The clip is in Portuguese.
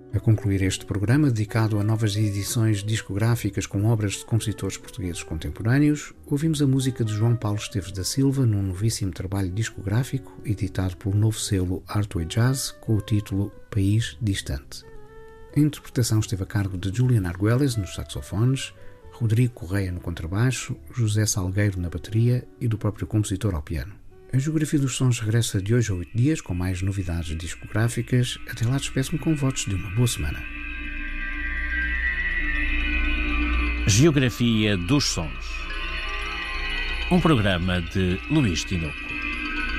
A concluir este programa, dedicado a novas edições discográficas com obras de compositores portugueses contemporâneos, ouvimos a música de João Paulo Esteves da Silva num novíssimo trabalho discográfico, editado pelo novo selo Artway Jazz, com o título País Distante. A interpretação esteve a cargo de Julian Arguelles nos saxofones, Rodrigo Correia no contrabaixo, José Salgueiro na bateria e do próprio compositor ao piano. A Geografia dos Sons regressa de hoje a 8 dias com mais novidades discográficas. Até lá despeço-me com votos de uma boa semana. Geografia dos Sons. Um programa de Luís Tinoco.